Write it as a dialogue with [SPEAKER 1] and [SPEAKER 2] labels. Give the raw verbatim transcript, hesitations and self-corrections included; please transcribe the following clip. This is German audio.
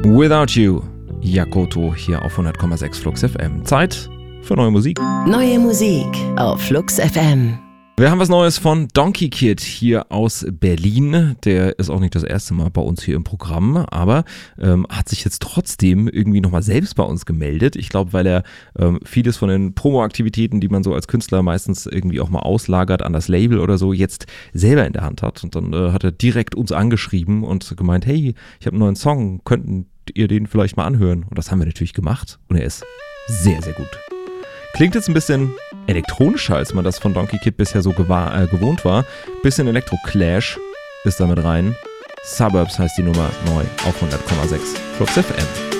[SPEAKER 1] Without You, Yakoto hier auf hundert Komma sechs Flux F M. Zeit für neue Musik.
[SPEAKER 2] Neue Musik auf Flux F M.
[SPEAKER 1] Wir haben was Neues von Donkey Kid hier aus Berlin. Der ist auch nicht das erste Mal bei uns hier im Programm, aber ähm, hat sich jetzt trotzdem irgendwie nochmal selbst bei uns gemeldet. Ich glaube, weil er ähm, vieles von den Promo-Aktivitäten, die man so als Künstler meistens irgendwie auch mal auslagert an das Label oder so, jetzt selber in der Hand hat. Und dann äh, hat er direkt uns angeschrieben und gemeint, hey, ich habe einen neuen Song, könnten ihr den vielleicht mal anhören? Und das haben wir natürlich gemacht und er ist sehr, sehr gut. Klingt jetzt ein bisschen elektronischer, als man das von Donkey Kid bisher so gewahr, äh, gewohnt war. Bisschen Elektro-Clash ist da mit rein. Suburbs heißt die Nummer neu auf hundert Komma sechs Flux F M.